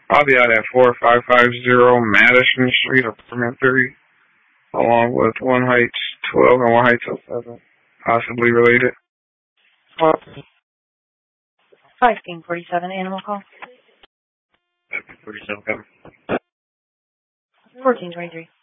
I'll be out at 4550 Madison Street, apartment 3, along with One Heights 12 and One Heights 07, possibly related. 1547 animal call. 47. 1423.